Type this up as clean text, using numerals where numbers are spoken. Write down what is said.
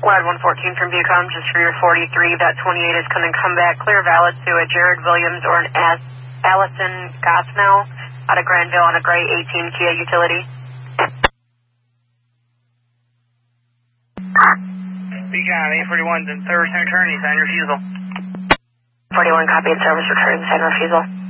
Wild 114 from Bucom, just for your 43, that 28 is going to come back clear valid to a Jared Williams or an Allison Gosnell out of Granville on a gray 18 Kia utility. Beacon 841's in service and return, sign refusal. 41 copy and service return, sign refusal.